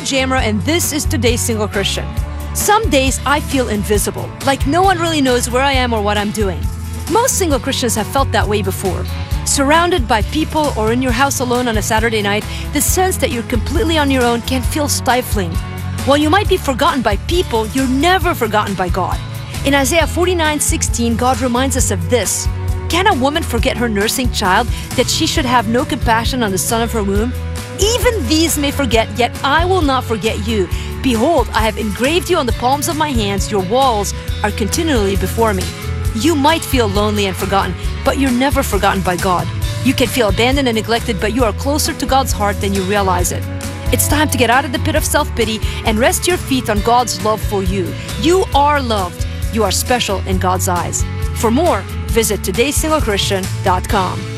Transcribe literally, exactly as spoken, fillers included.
Jamra, and this is Today's Single Christian. Some days I feel invisible, like no one really knows where I am or what I'm doing. Most single Christians have felt that way before. Surrounded by people or in your house alone on a Saturday night, the sense that you're completely on your own can feel stifling. While you might be forgotten by people, you're never forgotten by God. In Isaiah forty-nine sixteen, God reminds us of this. Can a woman forget her nursing child, that she should have no compassion on the son of her womb? Even these may forget, yet I will not forget you. Behold, I have engraved you on the palms of my hands. Your walls are continually before me. You might feel lonely and forgotten, but you're never forgotten by God. You can feel abandoned and neglected, but you are closer to God's heart than you realize it. It's time to get out of the pit of self-pity and rest your feet on God's love for you. You are loved. You are special in God's eyes. For more, visit todays single christian dot com.